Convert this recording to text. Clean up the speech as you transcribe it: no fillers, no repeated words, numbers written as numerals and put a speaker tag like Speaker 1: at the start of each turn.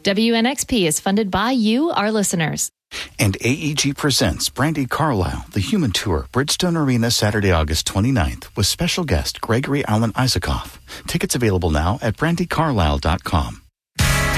Speaker 1: WNXP is funded by you, our listeners.
Speaker 2: And AEG presents Brandi Carlile, The Human Tour, Bridgestone Arena, Saturday, August 29th, with special guest Gregory Alan Isakov. Tickets available now at brandicarlile.com.